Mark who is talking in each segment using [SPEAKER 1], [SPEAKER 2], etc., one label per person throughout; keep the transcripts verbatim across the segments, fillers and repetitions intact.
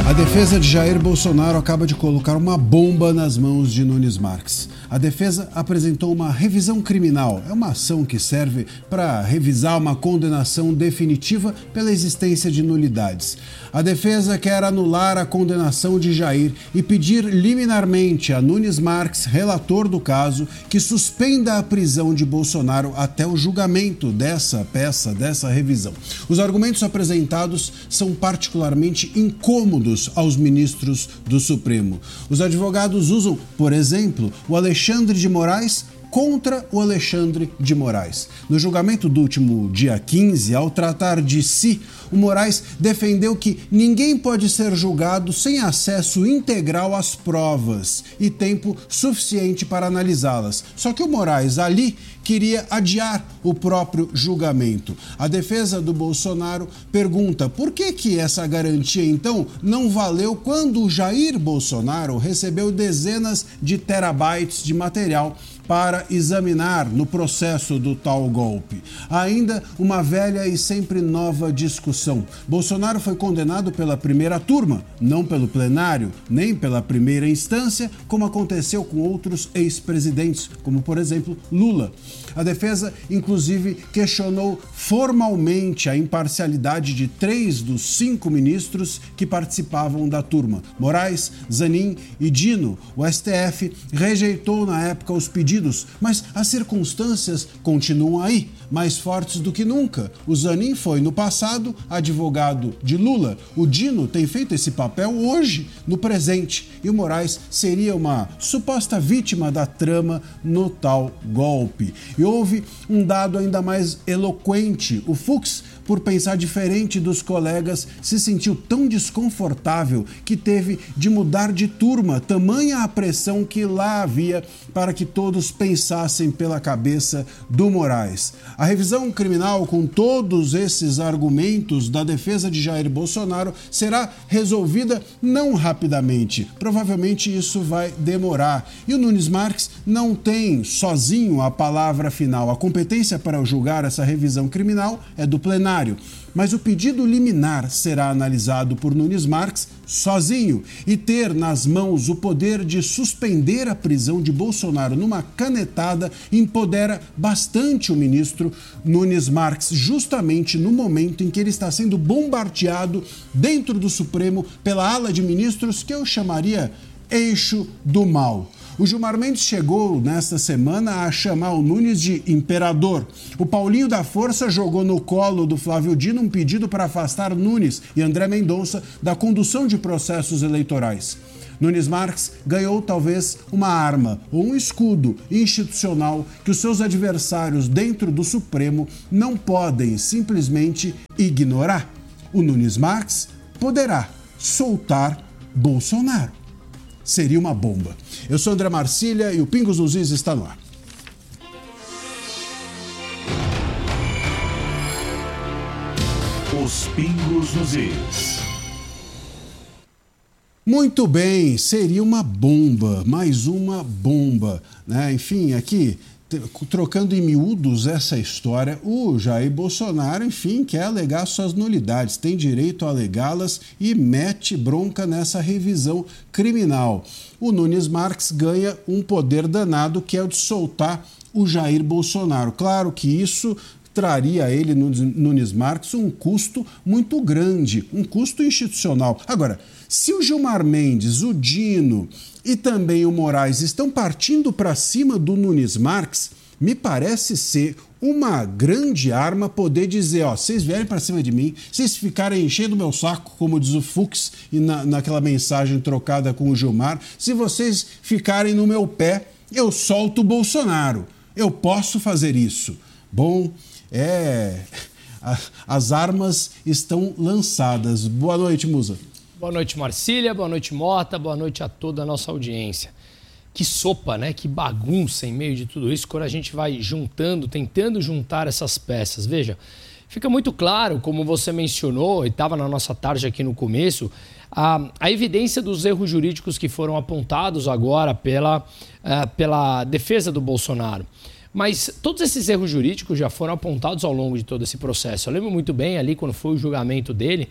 [SPEAKER 1] A defesa de Jair Bolsonaro acaba de colocar uma bomba nas mãos de Nunes Marques. A defesa apresentou uma revisão criminal. É uma ação que serve para revisar uma condenação definitiva pela existência de nulidades. A defesa quer anular a condenação de Jair e pedir liminarmente a Nunes Marques, relator do caso, que suspenda a prisão de Bolsonaro até o julgamento dessa peça, dessa revisão. Os argumentos apresentados são particularmente incômodos aos ministros do Supremo. Os advogados usam, por exemplo, o Alexandre de Moraes contra o Alexandre de Moraes. No julgamento do último dia quinze, ao tratar de si, o Moraes defendeu que ninguém pode ser julgado sem acesso integral às provas e tempo suficiente para analisá-las. Só que o Moraes ali queria adiar o próprio julgamento. A defesa do Bolsonaro pergunta por que que essa garantia, então, não valeu quando o Jair Bolsonaro recebeu dezenas de terabytes de material para examinar no processo do tal golpe. Ainda uma velha e sempre nova discussão. Bolsonaro foi condenado pela primeira turma, não pelo plenário, nem pela primeira instância, como aconteceu com outros ex-presidentes, como, por exemplo, Lula. A defesa, inclusive, questionou formalmente a imparcialidade de três dos cinco ministros que participavam da turma: Moraes, Zanin e Dino. O S T F rejeitou na época os pedidos, mas as circunstâncias continuam aí, mais fortes do que nunca. O Zanin foi, no passado, advogado de Lula. O Dino tem feito esse papel hoje, no presente. E o Moraes seria uma suposta vítima da trama no tal golpe. E houve um dado ainda mais eloquente. O Fux, por pensar diferente dos colegas, se sentiu tão desconfortável que teve de mudar de turma, tamanha a pressão que lá havia para que todos pensassem pela cabeça do Moraes. A revisão criminal, com todos esses argumentos da defesa de Jair Bolsonaro, será resolvida não rapidamente. Provavelmente isso vai demorar. E o Nunes Marques não tem sozinho a palavra final. A competência para julgar essa revisão criminal é do plenário. Mas o pedido liminar será analisado por Nunes Marques sozinho e ter nas mãos o poder de suspender a prisão de Bolsonaro numa canetada empodera bastante o ministro Nunes Marques, justamente no momento em que ele está sendo bombardeado dentro do Supremo pela ala de ministros que eu chamaria eixo do mal. O Gilmar Mendes chegou nesta semana a chamar o Nunes de imperador. O Paulinho da Força jogou no colo do Flávio Dino um pedido para afastar Nunes e André Mendonça da condução de processos eleitorais. Nunes Marques ganhou talvez uma arma ou um escudo institucional que os seus adversários dentro do Supremo não podem simplesmente ignorar. O Nunes Marques poderá soltar Bolsonaro. Seria uma bomba. Eu sou André Marcília e o Pingos nos Is está no ar.
[SPEAKER 2] Os Pingos nos Is.
[SPEAKER 1] Muito bem, seria uma bomba, mais uma bomba, né? Enfim, aqui, trocando em miúdos essa história, o Jair Bolsonaro, enfim, quer alegar suas nulidades, tem direito a alegá-las e mete bronca nessa revisão criminal. O Nunes Marques ganha um poder danado, que é o de soltar o Jair Bolsonaro. Claro que isso traria a ele, Nunes Marques, um custo muito grande, um custo institucional. Agora, se o Gilmar Mendes, o Dino e também o Moraes estão partindo para cima do Nunes Marques, me parece ser uma grande arma poder dizer, ó, vocês vierem para cima de mim, vocês ficarem enchendo meu saco, como diz o Fux e na, naquela mensagem trocada com o Gilmar, se vocês ficarem no meu pé, eu solto o Bolsonaro. Eu posso fazer isso. Bom, é... as armas estão lançadas. Boa noite, Musa.
[SPEAKER 3] Boa noite, Marcília. Boa noite, Mota. Boa noite a toda a nossa audiência. Que sopa, né? Que bagunça em meio de tudo isso, quando a gente vai juntando, tentando juntar essas peças. Veja, fica muito claro, como você mencionou, e estava na nossa tarde aqui no começo, a, a evidência dos erros jurídicos que foram apontados agora pela, uh, pela defesa do Bolsonaro. Mas todos esses erros jurídicos já foram apontados ao longo de todo esse processo. Eu lembro muito bem ali, quando foi o julgamento dele,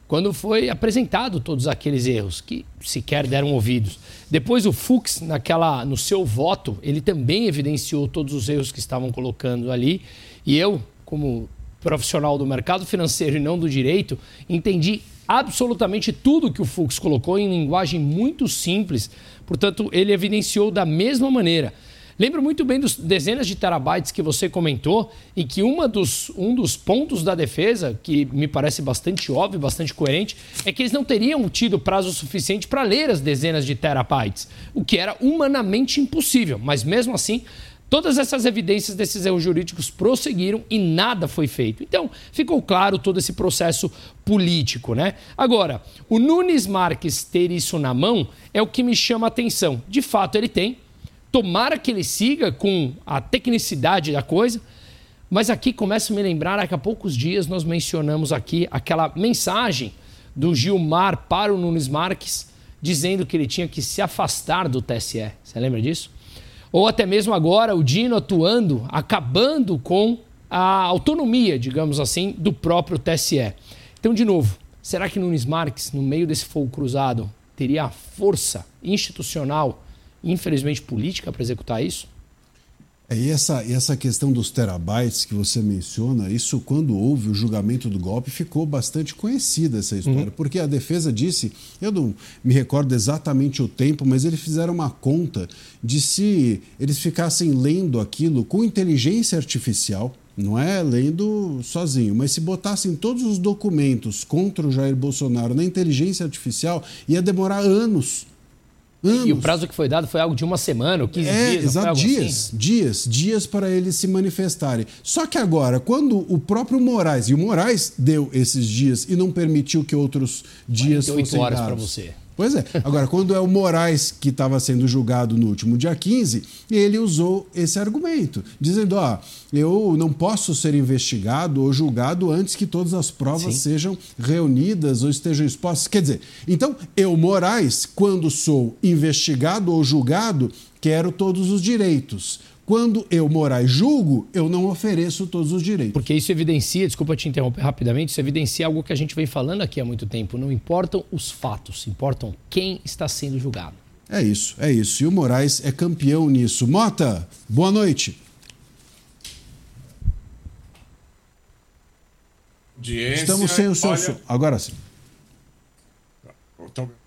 [SPEAKER 3] quando foi apresentado todos aqueles erros, que sequer deram ouvidos. Depois o Fux, naquela, no seu voto, ele também evidenciou todos os erros que estavam colocando ali. E eu, como profissional do mercado financeiro e não do direito, entendi absolutamente tudo que o Fux colocou em linguagem muito simples. Portanto, ele evidenciou da mesma maneira. Lembro muito bem dos dezenas de terabytes que você comentou e que uma dos, um dos pontos da defesa, que me parece bastante óbvio, bastante coerente, é que eles não teriam tido prazo suficiente para ler as dezenas de terabytes, o que era humanamente impossível. Mas mesmo assim, todas essas evidências desses erros jurídicos prosseguiram e nada foi feito. Então, ficou claro todo esse processo político, né? Agora, o Nunes Marques ter isso na mão é o que me chama a atenção. De fato, ele tem. Tomara que ele siga com a tecnicidade da coisa, mas aqui começa a me lembrar que há poucos dias nós mencionamos aqui aquela mensagem do Gilmar para o Nunes Marques dizendo que ele tinha que se afastar do T S E. Você lembra disso? Ou até mesmo agora o Dino atuando, acabando com a autonomia, digamos assim, do próprio T S E. Então, de novo, será que Nunes Marques, no meio desse fogo cruzado, teria a força institucional, infelizmente política, para executar isso?
[SPEAKER 1] É, e essa, e essa questão dos terabytes que você menciona, isso quando houve o julgamento do golpe ficou bastante conhecida essa história, uhum. porque a defesa disse, eu não me recordo exatamente o tempo, mas eles fizeram uma conta de se eles ficassem lendo aquilo com inteligência artificial, não é lendo sozinho, mas se botassem todos os documentos contra o Jair Bolsonaro na inteligência artificial, ia demorar anos. Anos.
[SPEAKER 3] E o prazo que foi dado foi algo de uma semana, ou quinze
[SPEAKER 1] é,
[SPEAKER 3] dias?
[SPEAKER 1] Exato, dias,
[SPEAKER 3] assim?
[SPEAKER 1] dias, dias para eles se manifestarem. Só que agora, quando o próprio Moraes, e o Moraes deu esses dias e não permitiu que outros dias fossem
[SPEAKER 3] horas
[SPEAKER 1] dados.
[SPEAKER 3] para você.
[SPEAKER 1] Pois é. Agora, quando é o Moraes que estava sendo julgado no último dia quinze, ele usou esse argumento, dizendo, ó, eu não posso ser investigado ou julgado antes que todas as provas Sim. sejam reunidas ou estejam expostas. Quer dizer, então, eu, Moraes, quando sou investigado ou julgado, quero todos os direitos. Quando eu, Moraes, julgo, eu não ofereço todos os direitos.
[SPEAKER 3] Porque isso evidencia, desculpa te interromper rapidamente, isso evidencia algo que a gente vem falando aqui há muito tempo. Não importam os fatos, importam quem está sendo julgado.
[SPEAKER 1] É isso, é isso. E o Moraes é campeão nisso. Mota, boa noite.
[SPEAKER 4] Audiência,
[SPEAKER 1] Estamos sem o seu
[SPEAKER 4] olha...
[SPEAKER 1] som. Agora sim.
[SPEAKER 4] Então...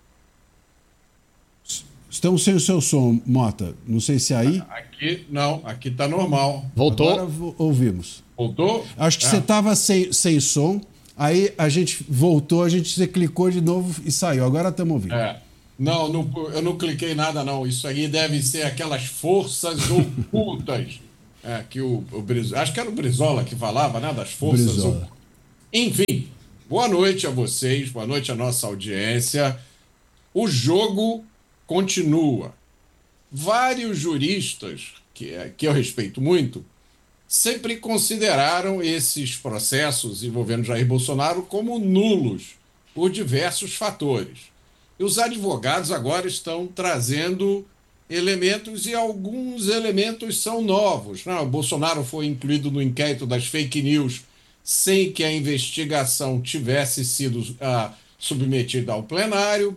[SPEAKER 1] Estamos sem o seu som, Mota. Não sei se aí...
[SPEAKER 4] Aqui, não. Aqui está normal.
[SPEAKER 3] Voltou?
[SPEAKER 1] Agora ouvimos.
[SPEAKER 4] Voltou?
[SPEAKER 1] Acho que
[SPEAKER 4] é.
[SPEAKER 1] você estava sem, sem som, aí a gente voltou, a gente você clicou de novo e saiu. Agora estamos ouvindo.
[SPEAKER 4] É. Não, não, eu não cliquei nada, não. Isso aí deve ser aquelas forças ocultas. É, que o, o Brizola... Acho que era o Brizola que falava, né? Das forças ocultas. Enfim, boa noite a vocês, boa noite à nossa audiência. O jogo... continua. Vários juristas, que, que eu respeito muito, sempre consideraram esses processos envolvendo Jair Bolsonaro como nulos por diversos fatores. E os advogados agora estão trazendo elementos e alguns elementos são novos. Não, o Bolsonaro foi incluído no inquérito das fake news sem que a investigação tivesse sido uh, submetida ao plenário,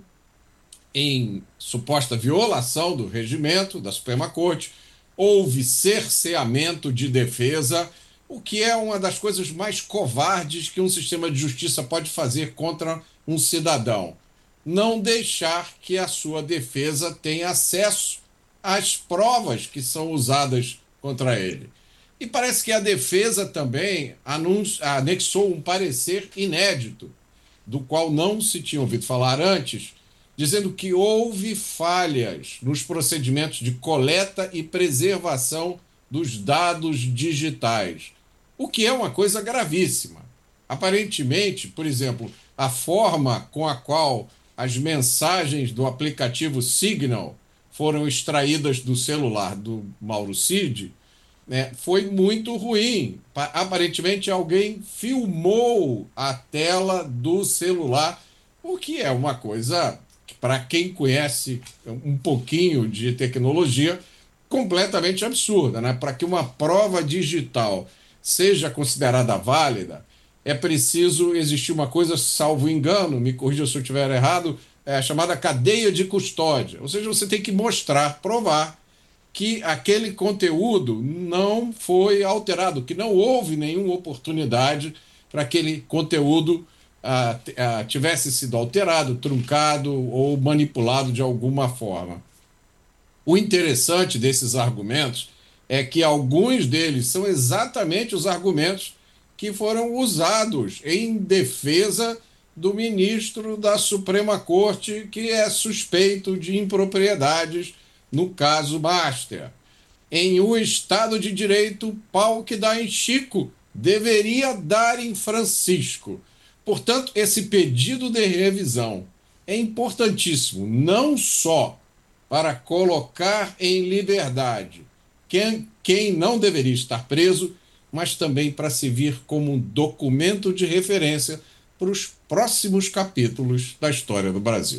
[SPEAKER 4] em suposta violação do regimento da Suprema Corte, houve cerceamento de defesa, o que é uma das coisas mais covardes que um sistema de justiça pode fazer contra um cidadão. Não deixar que a sua defesa tenha acesso às provas que são usadas contra ele. E parece que a defesa também anexou um parecer inédito, do qual não se tinha ouvido falar antes, dizendo que houve falhas nos procedimentos de coleta e preservação dos dados digitais, o que é uma coisa gravíssima. Aparentemente, por exemplo, a forma com a qual as mensagens do aplicativo Signal foram extraídas do celular do Mauro Cid, né, foi muito ruim. Aparentemente, alguém filmou a tela do celular, o que é uma coisa... para quem conhece um pouquinho de tecnologia, completamente absurda, né? Para que uma prova digital seja considerada válida, é preciso existir uma coisa, salvo engano, me corrija se eu estiver errado, é a chamada cadeia de custódia. Ou seja, você tem que mostrar, provar que aquele conteúdo não foi alterado, que não houve nenhuma oportunidade para aquele conteúdo ah, ah, tivesse sido alterado, truncado ou manipulado de alguma forma. O interessante desses argumentos é que alguns deles são exatamente os argumentos que foram usados em defesa do ministro da Suprema Corte, que é suspeito de impropriedades no caso Master. Em um Estado de Direito, pau que dá em Chico deveria dar em Francisco. Portanto, esse pedido de revisão é importantíssimo, não só para colocar em liberdade quem, quem não deveria estar preso, mas também para servir como um documento de referência para os próximos capítulos da história do Brasil.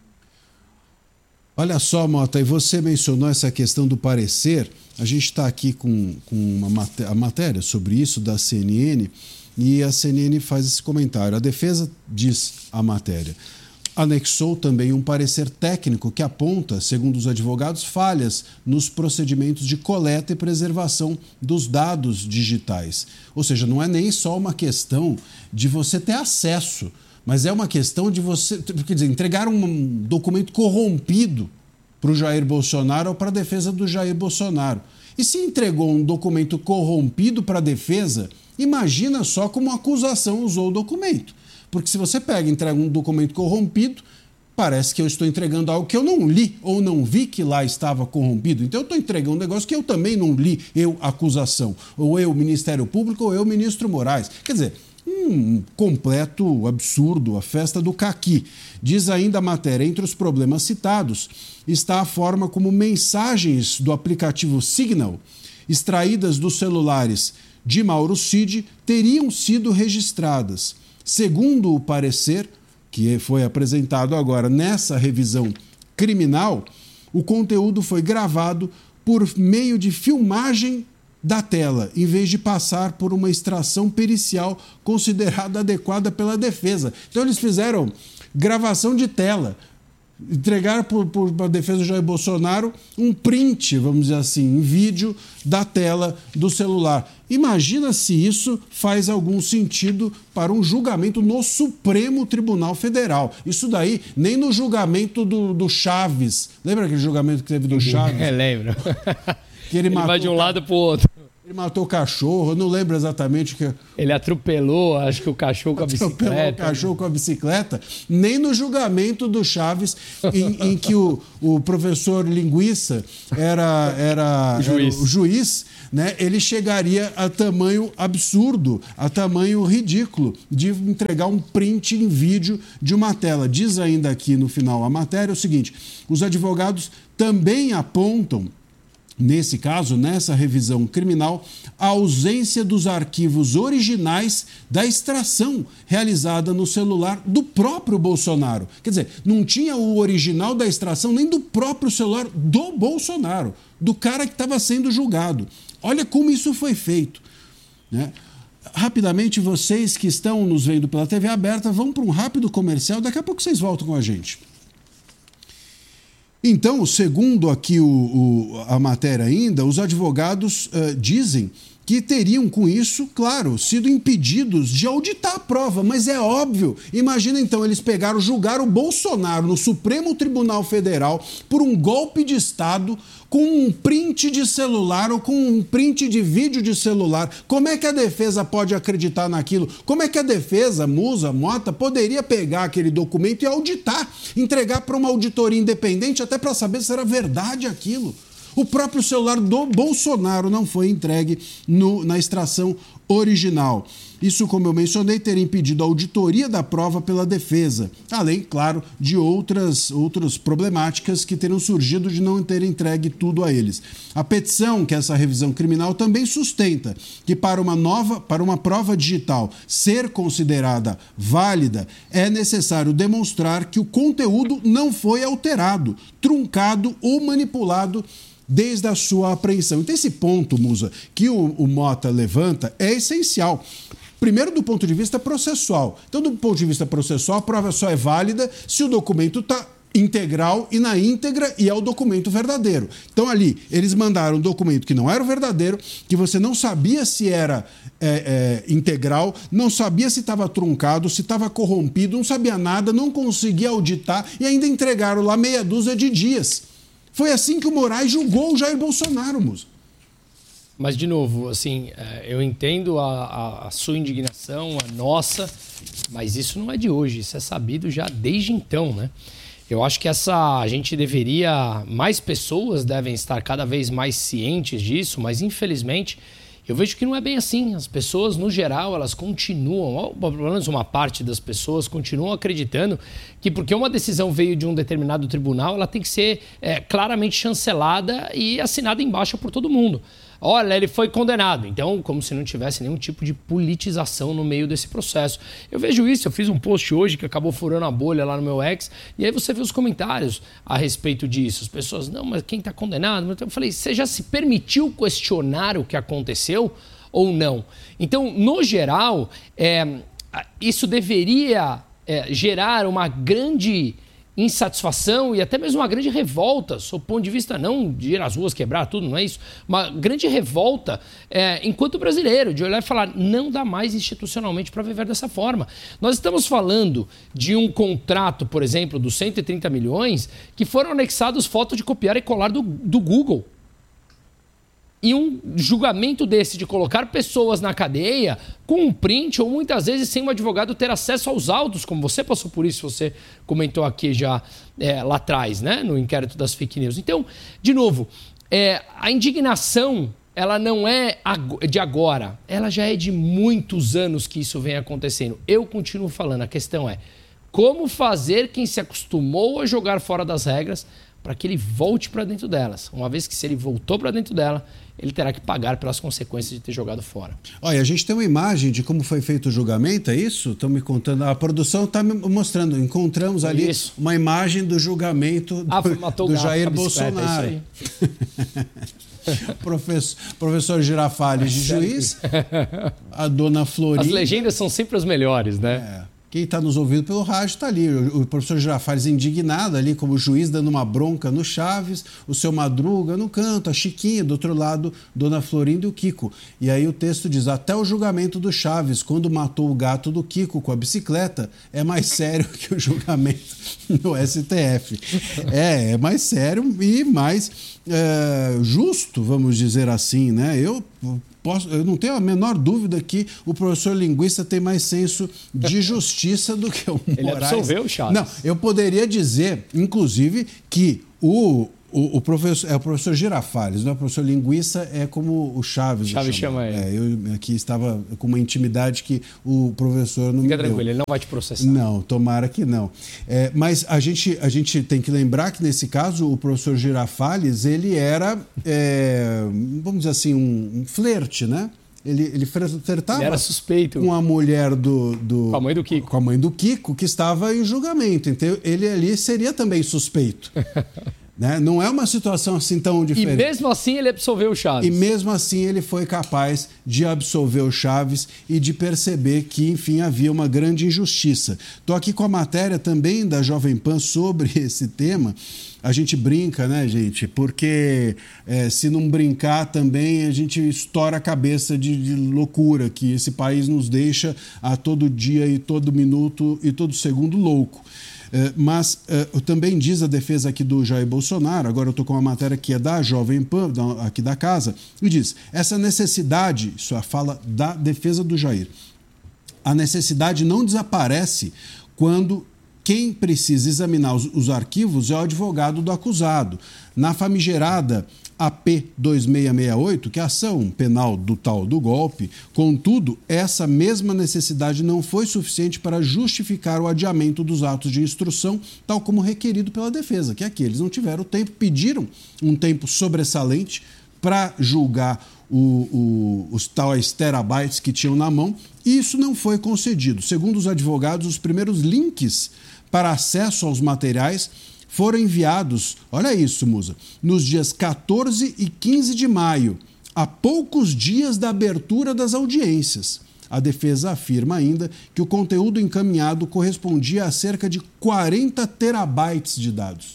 [SPEAKER 1] Olha só, Mota, e você mencionou essa questão do parecer. A gente está aqui com, com uma maté- a matéria sobre isso da C N N e a C N N faz esse comentário. A defesa diz a matéria. Anexou também um parecer técnico que aponta, segundo os advogados, falhas nos procedimentos de coleta e preservação dos dados digitais. Ou seja, não é nem só uma questão de você ter acesso, mas é uma questão de você, quer dizer, entregar um documento corrompido para o Jair Bolsonaro ou para a defesa do Jair Bolsonaro. E se entregou um documento corrompido para a defesa, imagina só como a acusação usou o documento. Porque se você pega e entrega um documento corrompido, parece que eu estou entregando algo que eu não li ou não vi que lá estava corrompido. Então eu estou entregando um negócio que eu também não li, eu, acusação, ou eu, Ministério Público, ou eu, Ministro Moraes. Quer dizer, um completo absurdo, a festa do caqui. Diz ainda a matéria, entre os problemas citados está a forma como mensagens do aplicativo Signal, extraídas dos celulares de Mauro Cid, teriam sido registradas. Segundo o parecer, que foi apresentado agora nessa revisão criminal, o conteúdo foi gravado por meio de filmagem da tela, em vez de passar por uma extração pericial considerada adequada pela defesa. Então eles fizeram gravação de tela, entregaram para a defesa do Jair Bolsonaro um print, vamos dizer assim, em vídeo da tela do celular. Imagina se isso faz algum sentido para um julgamento no Supremo Tribunal Federal. Isso daí, nem no julgamento do, do Chaves. Lembra aquele julgamento que teve do Chaves?
[SPEAKER 3] É, lembro.
[SPEAKER 1] Que ele,
[SPEAKER 3] ele
[SPEAKER 1] matou,
[SPEAKER 3] vai de um lado para o outro.
[SPEAKER 1] Ele matou o cachorro, eu não lembro exatamente o que...
[SPEAKER 3] Ele atropelou, acho que o cachorro com a bicicleta.
[SPEAKER 1] Atropelou o cachorro com a bicicleta. Nem no julgamento do Chaves, em, em que o, o professor Linguiça era, era,
[SPEAKER 3] o juiz,
[SPEAKER 1] era o juiz, né? Ele chegaria a tamanho absurdo, a tamanho ridículo, de entregar um print em vídeo de uma tela. Diz ainda aqui no final a matéria o seguinte, os advogados também apontam, nesse caso, nessa revisão criminal, a ausência dos arquivos originais da extração realizada no celular do próprio Bolsonaro. Quer dizer, não tinha o original da extração nem do próprio celular do Bolsonaro, do cara que estava sendo julgado. Olha como isso foi feito, né? Rapidamente, vocês que estão nos vendo pela T V aberta, vão para um rápido comercial, daqui a pouco vocês voltam com a gente. Então, segundo aqui o, o, a matéria ainda, os advogados uh, dizem que teriam com isso, claro, sido impedidos de auditar a prova, mas é óbvio. Imagina então, eles pegaram, julgaram o Bolsonaro no Supremo Tribunal Federal por um golpe de Estado com um print de celular ou com um print de vídeo de celular. Como é que a defesa pode acreditar naquilo? Como é que a defesa, Musa, Mota, poderia pegar aquele documento e auditar, entregar para uma auditoria independente até para saber se era verdade aquilo? O próprio celular do Bolsonaro não foi entregue no, na extração original. Isso, como eu mencionei, teria impedido a auditoria da prova pela defesa, além, claro, de outras, outras problemáticas que teriam surgido de não ter entregue tudo a eles. A petição, que essa revisão criminal também sustenta que para uma nova, para uma prova digital ser considerada válida, é necessário demonstrar que o conteúdo não foi alterado, truncado ou manipulado desde a sua apreensão. Então, esse ponto, Musa, que o, o Mota levanta é essencial. Primeiro, do ponto de vista processual. Então, do ponto de vista processual, a prova só é válida se o documento está integral e na íntegra e é o documento verdadeiro. Então, ali, eles mandaram um documento que não era o verdadeiro, que você não sabia se era é, é, integral, não sabia se estava truncado, se estava corrompido, não sabia nada, não conseguia auditar e ainda entregaram lá meia dúzia de dias. Foi assim que o Moraes julgou o Jair Bolsonaro, Musa.
[SPEAKER 3] Mas, de novo, assim, eu entendo a, a, a sua indignação, a nossa, mas isso não é de hoje, isso é sabido já desde então, né? Eu acho que essa, a gente deveria, mais pessoas devem estar cada vez mais cientes disso, mas infelizmente eu vejo que não é bem assim. As pessoas, no geral, elas continuam, ou pelo menos uma parte das pessoas, continuam acreditando que porque uma decisão veio de um determinado tribunal, ela tem que ser é, claramente chancelada e assinada embaixo por todo mundo. Olha, ele foi condenado. Então, como se não tivesse nenhum tipo de politização no meio desse processo. Eu vejo isso, eu fiz um post hoje que acabou furando a bolha lá no meu ex, e aí você vê os comentários a respeito disso. As pessoas, não, mas quem está condenado? Eu falei, você já se permitiu questionar o que aconteceu ou não? Então, no geral, é, isso deveria é, gerar uma grande insatisfação e até mesmo uma grande revolta, sob o ponto de vista não de ir às ruas quebrar tudo, não é isso, uma grande revolta é, enquanto brasileiro, de olhar e falar, não dá mais institucionalmente para viver dessa forma. Nós estamos falando de um contrato, por exemplo, dos cento e trinta milhões, que foram anexados fotos de copiar e colar do, do Google. E um julgamento desse de colocar pessoas na cadeia com um print ou muitas vezes sem um advogado ter acesso aos autos, como você passou por isso, você comentou aqui já é, lá atrás, né, no inquérito das fake news. Então, de novo, é, a indignação ela não é de agora, ela já é de muitos anos que isso vem acontecendo. Eu continuo falando, a questão é como fazer quem se acostumou a jogar fora das regras para que ele volte para dentro delas. Uma vez que se ele voltou para dentro dela, ele terá que pagar pelas consequências de ter jogado fora.
[SPEAKER 1] Olha, a gente tem uma imagem de como foi feito o julgamento, é isso? Estão me contando, a produção está me mostrando, encontramos ali isso. Uma imagem do julgamento do, ah, do gato, Jair Bolsonaro. É isso aí. professor, professor Girafales de juiz, a dona Florinda.
[SPEAKER 3] As legendas são sempre as melhores, né?
[SPEAKER 1] É. Quem está nos ouvindo pelo rádio está ali. O professor Girafales indignado ali como juiz, dando uma bronca no Chaves, o seu Madruga no canto, a Chiquinha, do outro lado, Dona Florinda e o Kiko. E aí o texto diz, até o julgamento do Chaves, quando matou o gato do Kiko com a bicicleta, é mais sério que o julgamento no S T F. É, é mais sério e mais é, justo, vamos dizer assim, né? Eu... Posso, eu não tenho a menor dúvida que o professor linguista tem mais senso de justiça do que o Moraes.
[SPEAKER 3] Ele absolveu o Chaves.
[SPEAKER 1] Não, eu poderia dizer, inclusive, que o, o, o professor é o professor Girafales, não é o professor linguista, é como o Chaves.
[SPEAKER 3] Chaves chama ele.
[SPEAKER 1] É, eu aqui estava com uma intimidade que o professor não
[SPEAKER 3] Fica
[SPEAKER 1] me
[SPEAKER 3] tranquilo,
[SPEAKER 1] deu.
[SPEAKER 3] ele não vai te processar.
[SPEAKER 1] Não, tomara que não. É, mas a gente, a gente tem que lembrar que, nesse caso, o professor Girafales, ele era, é, vamos dizer assim, um, um flerte, né? Ele, ele flertava
[SPEAKER 3] ele era suspeito.
[SPEAKER 1] Com a mulher do, do...
[SPEAKER 3] Com a mãe do Kiko.
[SPEAKER 1] Com a mãe do Kiko, que estava em julgamento. Então, ele ali seria também suspeito. Né? Não é uma situação assim tão diferente.
[SPEAKER 3] E mesmo assim ele absolveu o Chaves.
[SPEAKER 1] E mesmo assim ele foi capaz de absolver o Chaves e de perceber que, enfim, havia uma grande injustiça. Estou aqui com a matéria também da Jovem Pan sobre esse tema. A gente brinca, né, gente? Porque é, se não brincar também, a gente estoura a cabeça de, de loucura que esse país nos deixa a todo dia e todo minuto e todo segundo louco. Mas uh, também diz a defesa aqui do Jair Bolsonaro, agora eu estou com uma matéria que é da Jovem Pan, da, aqui da casa, e diz, essa necessidade, isso é a fala da defesa do Jair, a necessidade não desaparece quando quem precisa examinar os, os arquivos é o advogado do acusado. Na famigerada A P dois seis seis oito, que é a ação penal do tal do golpe, contudo, essa mesma necessidade não foi suficiente para justificar o adiamento dos atos de instrução, tal como requerido pela defesa, que é que eles não tiveram tempo, pediram um tempo sobressalente para julgar o, o, os tais terabytes que tinham na mão, e isso não foi concedido. Segundo os advogados, os primeiros links para acesso aos materiais foram enviados, olha isso, Musa, nos dias quatorze e quinze de maio, a poucos dias da abertura das audiências. A defesa afirma ainda que o conteúdo encaminhado correspondia a cerca de quarenta terabytes de dados.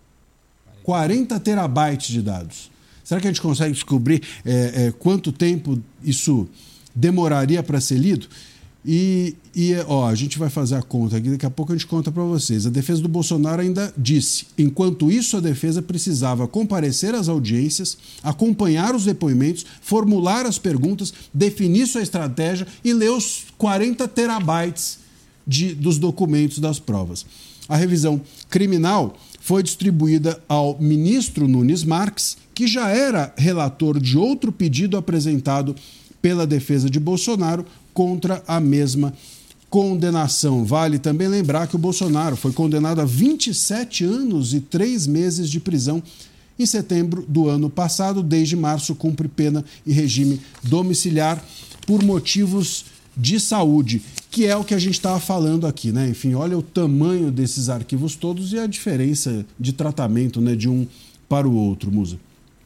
[SPEAKER 1] quarenta terabytes de dados. Será que a gente consegue descobrir é, é, quanto tempo isso demoraria para ser lido? E, e ó, a gente vai fazer a conta aqui, daqui a pouco a gente conta para vocês. A defesa do Bolsonaro ainda disse, enquanto isso a defesa precisava comparecer às audiências, acompanhar os depoimentos, formular as perguntas, definir sua estratégia e ler os quarenta terabytes de, dos documentos das provas. A revisão criminal foi distribuída ao ministro Nunes Marques, que já era relator de outro pedido apresentado pela defesa de Bolsonaro contra a mesma condenação. Vale também lembrar que o Bolsonaro foi condenado a vinte e sete anos e três meses de prisão em setembro do ano passado. Desde março, cumpre pena em regime domiciliar por motivos de saúde, que é o que a gente estava falando aqui, né? Enfim, olha o tamanho desses arquivos todos e a diferença de tratamento, né, de um para o outro, Musa.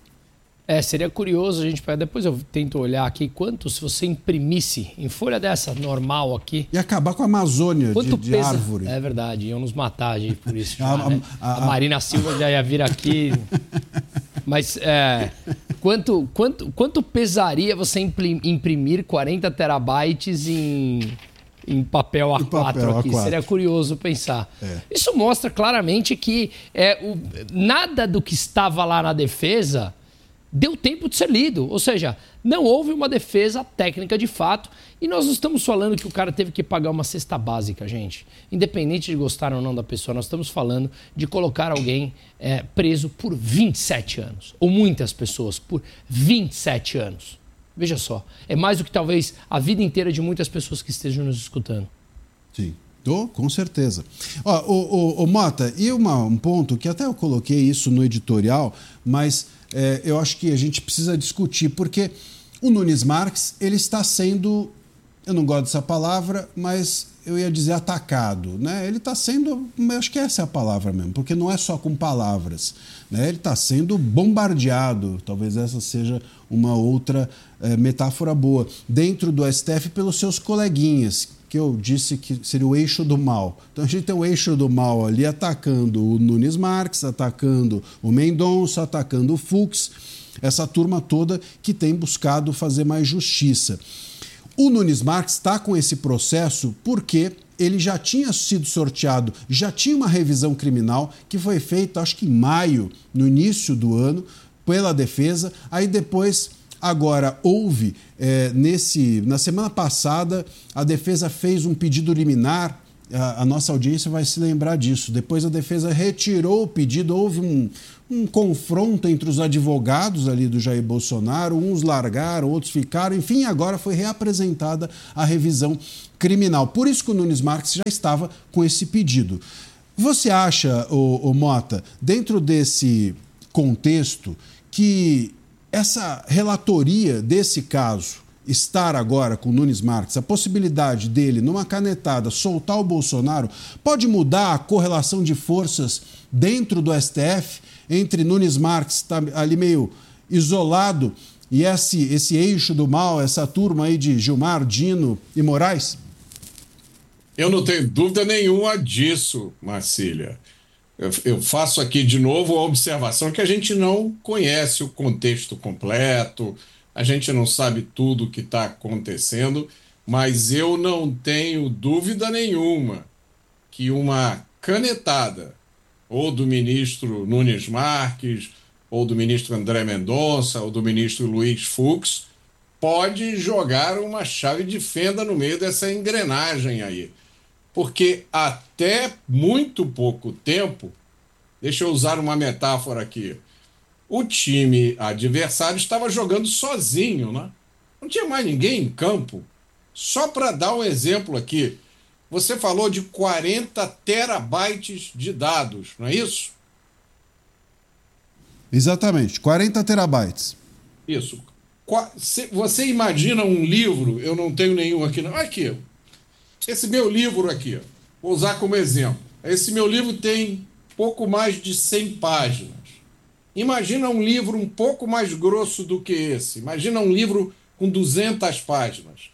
[SPEAKER 3] É, seria curioso a gente pegar, depois eu tento olhar aqui quanto, se você imprimisse em folha dessa normal aqui...
[SPEAKER 1] E acabar com a Amazônia de, de
[SPEAKER 3] pesa...
[SPEAKER 1] árvore.
[SPEAKER 3] É verdade, iam nos matar gente, por isso. Já,
[SPEAKER 1] a,
[SPEAKER 3] né?
[SPEAKER 1] a, a,
[SPEAKER 3] a Marina Silva já ia vir aqui. Mas é, quanto, quanto, quanto pesaria você imprimir quarenta terabytes em... em papel A quatro papel aqui, A quatro. Seria curioso pensar. É. Isso mostra claramente que é, o, nada do que estava lá na defesa deu tempo de ser lido. Ou seja, não houve uma defesa técnica de fato. E nós não estamos falando que o cara teve que pagar uma cesta básica, gente. Independente de gostar ou não da pessoa, nós estamos falando de colocar alguém é, preso por vinte e sete anos. Ou muitas pessoas por vinte e sete anos. Veja só, é mais do que talvez a vida inteira de muitas pessoas que estejam nos escutando.
[SPEAKER 1] Sim, oh, com certeza. Ó, o, o, o Mota, e uma, um ponto que até eu coloquei isso no editorial, mas é, eu acho que a gente precisa discutir, porque o Nunes Marques, ele está sendo, eu não gosto dessa palavra, mas eu ia dizer atacado, né? Ele está sendo, eu acho que essa é a palavra mesmo, porque não é só com palavras, né? Ele está sendo bombardeado, talvez essa seja uma outra é, metáfora boa, dentro do S T F pelos seus coleguinhas, que eu disse que seria o eixo do mal. Então a gente tem o eixo do mal ali atacando o Nunes Marques, atacando o Mendonça, atacando o Fux, essa turma toda que tem buscado fazer mais justiça. O Nunes Marques está com esse processo porque ele já tinha sido sorteado, já tinha uma revisão criminal que foi feita, acho que em maio, no início do ano, pela defesa. Aí depois, agora, houve, é, nesse, na semana passada, a defesa fez um pedido liminar. A, a nossa audiência vai se lembrar disso. Depois a defesa retirou o pedido, houve um, um confronto entre os advogados ali do Jair Bolsonaro, uns largaram, outros ficaram, enfim, agora foi reapresentada a revisão criminal. Por isso que o Nunes Marques já estava com esse pedido. Você acha, ô, ô Mota, dentro desse contexto, que essa relatoria desse caso estar agora com o Nunes Marques, a possibilidade dele, numa canetada, soltar o Bolsonaro, pode mudar a correlação de forças dentro do S T F entre Nunes Marques, está ali meio isolado, e esse, esse eixo do mal, essa turma aí de Gilmar, Dino e Moraes?
[SPEAKER 4] Eu não tenho dúvida nenhuma disso, Marcília. Eu, eu faço aqui de novo a observação que a gente não conhece o contexto completo, a gente não sabe tudo o que está acontecendo, mas eu não tenho dúvida nenhuma que uma canetada, ou do ministro Nunes Marques, ou do ministro André Mendonça, ou do ministro Luiz Fux, pode jogar uma chave de fenda no meio dessa engrenagem aí. Porque até muito pouco tempo, deixa eu usar uma metáfora aqui, o time adversário estava jogando sozinho, né? Não tinha mais ninguém em campo. Só para dar um exemplo aqui, você falou de quarenta terabytes de dados, não é isso?
[SPEAKER 1] Exatamente, quarenta terabytes.
[SPEAKER 4] Isso. Você imagina um livro, eu não tenho nenhum aqui, não. Aqui, esse meu livro aqui, vou usar como exemplo. Esse meu livro tem pouco mais de cem páginas. Imagina um livro um pouco mais grosso do que esse. Imagina um livro com duzentas páginas.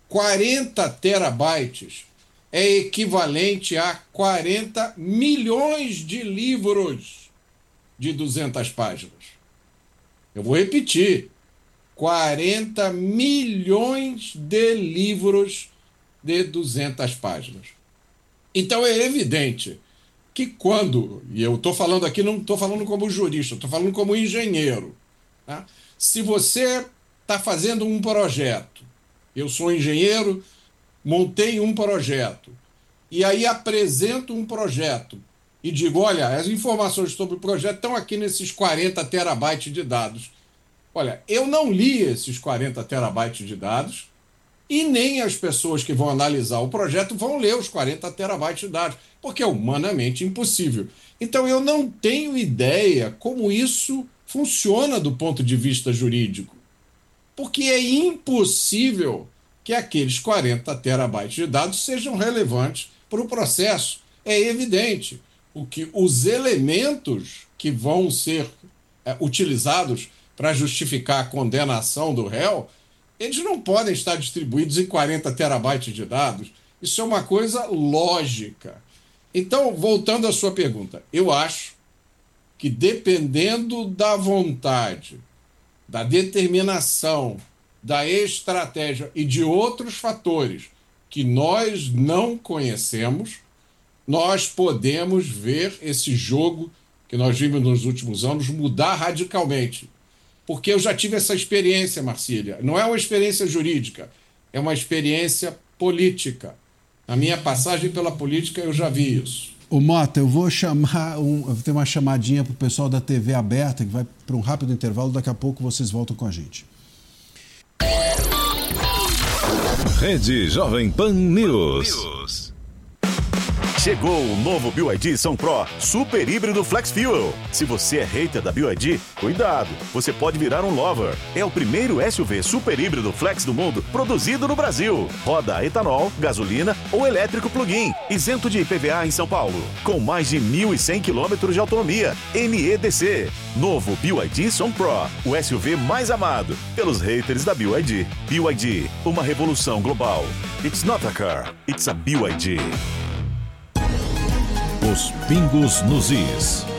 [SPEAKER 4] quarenta terabytes é equivalente a quarenta milhões de livros de duzentas páginas. Eu vou repetir. quarenta milhões de livros de duzentas páginas. Então é evidente que quando, e eu estou falando aqui, não estou falando como jurista, estou falando como engenheiro, tá? Se você está fazendo um projeto, eu sou engenheiro, montei um projeto, e aí apresento um projeto e digo, olha, as informações sobre o projeto estão aqui nesses quarenta terabytes de dados. Olha, eu não li esses quarenta terabytes de dados e nem as pessoas que vão analisar o projeto vão ler os quarenta terabytes de dados, porque é humanamente impossível. Então, eu não tenho ideia como isso funciona do ponto de vista jurídico, porque é impossível que aqueles quarenta terabytes de dados sejam relevantes para o processo. É evidente o que os elementos que vão ser é, utilizados para justificar a condenação do réu, eles não podem estar distribuídos em quarenta terabytes de dados. Isso é uma coisa lógica. Então, voltando à sua pergunta, eu acho que dependendo da vontade, da determinação, da estratégia e de outros fatores que nós não conhecemos, nós podemos ver esse jogo que nós vimos nos últimos anos mudar radicalmente. Porque eu já tive essa experiência, Marcília. Não é uma experiência jurídica, é uma experiência política. Na minha passagem pela política, eu já vi isso.
[SPEAKER 1] Ô Mota, eu vou chamar, um, eu vou ter uma chamadinha para o pessoal da T V aberta, que vai para um rápido intervalo, daqui a pouco vocês voltam com a gente.
[SPEAKER 5] Rede Jovem Pan News.
[SPEAKER 2] Chegou o novo B Y D São Pro Super Híbrido Flex Fuel. Se você é hater da B Y D, cuidado, você pode virar um lover. É o primeiro S U V super híbrido flex do mundo produzido no Brasil. Roda a etanol, gasolina ou elétrico plug-in, isento de I P V A em São Paulo. Com mais de mil e cem quilômetros de autonomia, N E D C. Novo B Y D São Pro, o S U V mais amado pelos haters da B Y D. B Y D, uma revolução global. It's not a car, it's a B Y D.
[SPEAKER 5] Os pingos nos is.